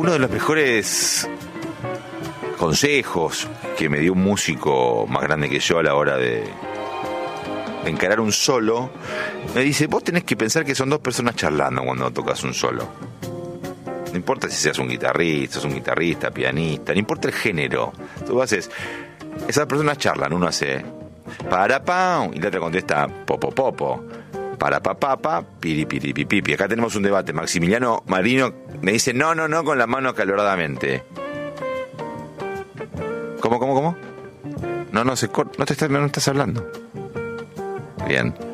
Uno de los mejores consejos que me dio un músico más grande que yo a la hora de encarar un solo, me dice: vos tenés que pensar que son dos personas charlando cuando tocas un solo. No importa si seas un guitarrista, pianista, no importa el género. Tú haces, esas personas charlan, uno hace para pa y la otra contesta popo popo, para pa pa pa, piri piri pipi. Acá tenemos un debate. Maximiliano Marino me dice no con la mano acaloradamente. ¿Cómo? No estás hablando. Bien.